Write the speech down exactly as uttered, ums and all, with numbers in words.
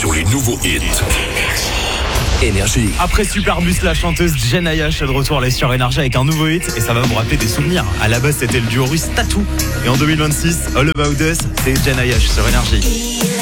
sur les nouveaux hits. Énergie. Après Superbus, la chanteuse Jen Ayash est de retour là sur Énergie avec un nouveau hit et ça va vous rappeler des souvenirs. À la base, c'était le duo russe Tattoo. Et en deux mille vingt-six, All About Us, c'est Jen Ayash sur Énergie.